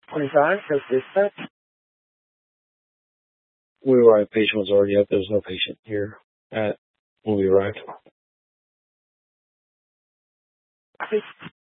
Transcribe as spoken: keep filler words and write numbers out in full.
twenty-five, so dispatch. We arrived. Patient was already up. There was no patient here at when we arrived. Okay.